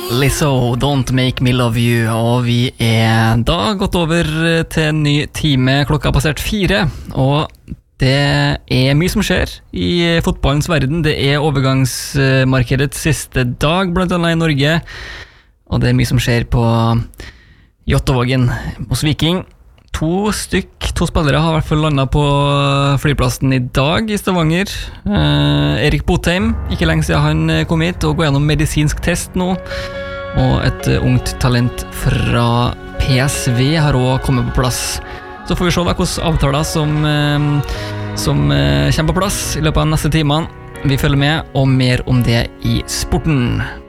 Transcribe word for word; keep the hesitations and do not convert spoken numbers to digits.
Lizzo, Don't Make Me Love You. Og vi er da gått over til en ny time. Klokka har passert fire, og det er mye som skjer i fotballens verden. Det er overgangsmarkedets siste dag, blant annet i Norge, og det er mye som skjer på Jåttåvågen hos Viking. To stykk, to spillere har i hvert fall landet på flyplassen i dag i Stavanger. eh, Erik Botheim, ikke lenge siden han kom hit og går gjennom medisinsk test nå. Og et ungt talent fra P S V har også kommet på plass. Så får vi se da hvordan avtaler som, eh, som eh, kommer på plass i løpet av neste timene. Vi følger med, og mer om det i sporten.